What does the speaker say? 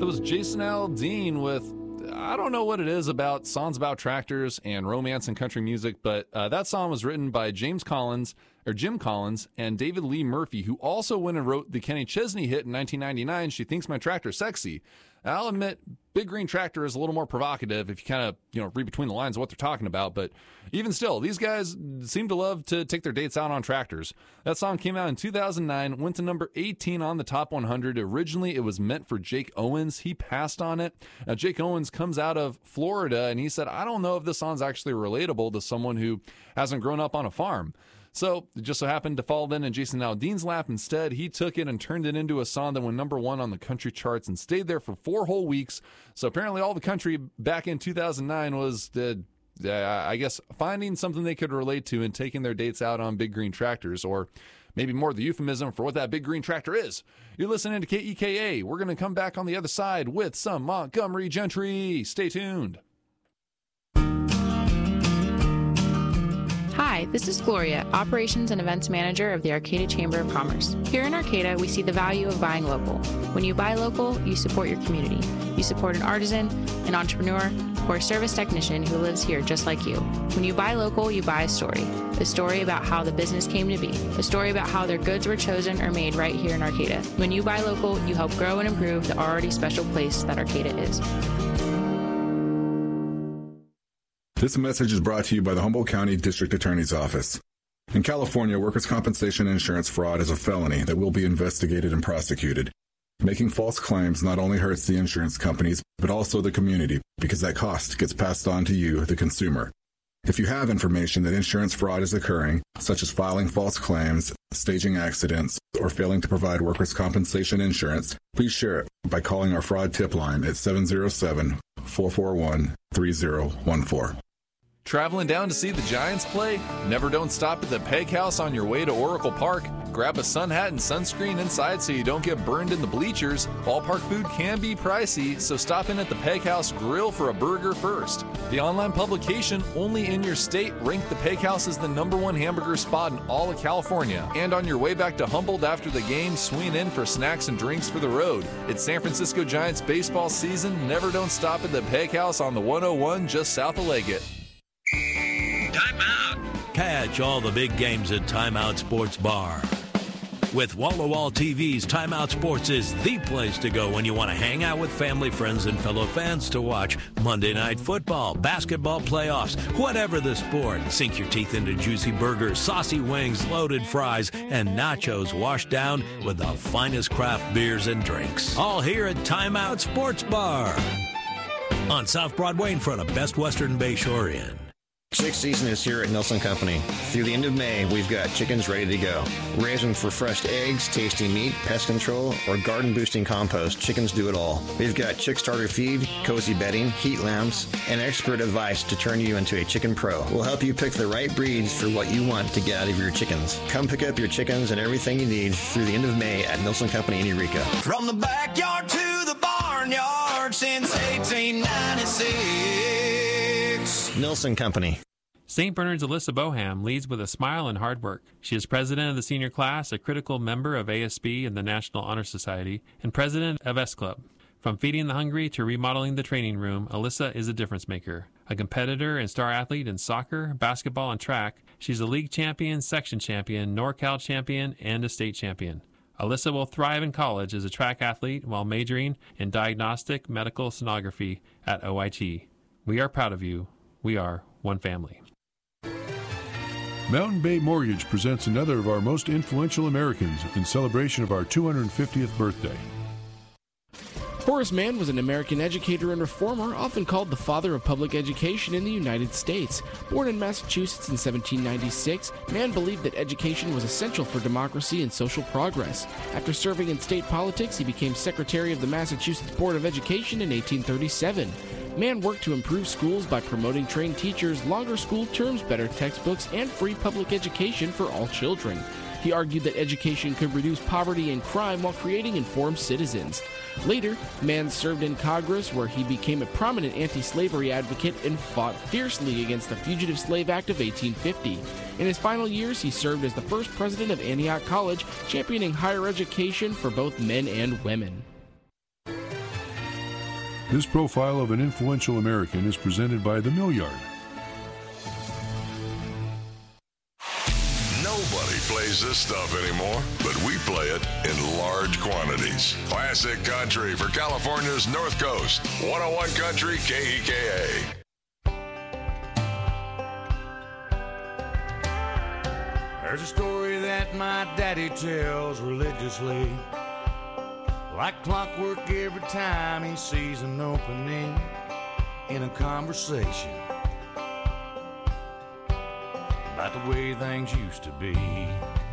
That was Jason Aldean with, I don't know what it is about songs about tractors and romance and country music, but that song was written by Jim Collins and David Lee Murphy, who also went and wrote the Kenny Chesney hit in 1999, She Thinks My Tractor's Sexy. I'll admit, Big Green Tractor is a little more provocative if you kind of, read between the lines of what they're talking about. But even still, these guys seem to love to take their dates out on tractors. That song came out in 2009, went to number 18 on the Top 100. Originally, it was meant for Jake Owens. He passed on it. Now, Jake Owens comes out of Florida, and he said, I don't know if this song's actually relatable to someone who hasn't grown up on a farm. So it just so happened to fall then in Jason Aldean's lap. Instead, he took it and turned it into a song that went number 1 on the country charts and stayed there for 4 whole weeks. So apparently all the country back in 2009 was, I guess, finding something they could relate to and taking their dates out on big green tractors, or maybe more the euphemism for what that big green tractor is. You're listening to KEKA. We're going to come back on the other side with some Montgomery Gentry. Stay tuned. Hi, this is Gloria, Operations and Events Manager of the Arcata Chamber of Commerce. Here in Arcata, we see the value of buying local. When you buy local, you support your community. You support an artisan, an entrepreneur, or a service technician who lives here just like you. When you buy local, you buy a story about how the business came to be, a story about how their goods were chosen or made right here in Arcata. When you buy local, you help grow and improve the already special place that Arcata is. This message is brought to you by the Humboldt County District Attorney's Office. In California, workers' compensation insurance fraud is a felony that will be investigated and prosecuted. Making false claims not only hurts the insurance companies, but also the community, because that cost gets passed on to you, the consumer. If you have information that insurance fraud is occurring, such as filing false claims, staging accidents, or failing to provide workers' compensation insurance, please share it by calling our fraud tip line at 707-441-3014. Traveling down to see the Giants play? Never don't stop at the Peg House on your way to Oracle Park. Grab a sun hat and sunscreen inside so you don't get burned in the bleachers. Ballpark food can be pricey, so stop in at the Peg House Grill for a burger first. The online publication, only in your state, ranked the Peg House as the #1 hamburger spot in all of California. And on your way back to Humboldt after the game, swing in for snacks and drinks for the road. It's San Francisco Giants baseball season. Never don't stop at the Peg House on the 101 just south of Leggett. Timeout. Catch all the big games at Timeout Sports Bar. With wall-to-wall TVs, Timeout Sports is the place to go when you want to hang out with family, friends, and fellow fans to watch Monday Night Football, basketball playoffs, whatever the sport. Sink your teeth into juicy burgers, saucy wings, loaded fries, and nachos washed down with the finest craft beers and drinks. All here at Timeout Sports Bar on South Broadway in front of Best Western Bay Shore Inn. Chick season is here at Nelson Company. Through the end of May, we've got chickens ready to go. Raise them for fresh eggs, tasty meat, pest control, or garden-boosting compost. Chickens do it all. We've got chick starter feed, cozy bedding, heat lamps, and expert advice to turn you into a chicken pro. We'll help you pick the right breeds for what you want to get out of your chickens. Come pick up your chickens and everything you need through the end of May at Nelson Company in Eureka. From the backyard to the barnyard since 1896. Nelson Company. St. Bernard's Alyssa Boham leads with a smile and hard work. She is president of the senior class, a critical member of ASB and the National Honor Society, and president of S Club. From feeding the hungry to remodeling the training room, Alyssa is a difference maker. A competitor and star athlete in soccer, basketball, and track, she's a league champion, section champion, NorCal champion, and a state champion. Alyssa will thrive in college as a track athlete while majoring in diagnostic medical sonography at OIT. We are proud of you. We are one family. Mountain Bay Mortgage presents another of our most influential Americans in celebration of our 250th birthday. Horace Mann was an American educator and reformer, often called the father of public education in the United States. Born in Massachusetts in 1796, Mann believed that education was essential for democracy and social progress. After serving in state politics, he became secretary of the Massachusetts Board of Education in 1837. Mann worked to improve schools by promoting trained teachers, longer school terms, better textbooks, and free public education for all children. He argued that education could reduce poverty and crime while creating informed citizens. Later, Mann served in Congress, where he became a prominent anti-slavery advocate and fought fiercely against the Fugitive Slave Act of 1850. In his final years, he served as the first president of Antioch College, championing higher education for both men and women. This profile of an influential American is presented by The Mill Yard. Nobody plays this stuff anymore, but we play it in large quantities. Classic country for California's North Coast. 101 Country KEKA. There's a story that my daddy tells religiously, like clockwork every time he sees an opening in a conversation about the way things used to be.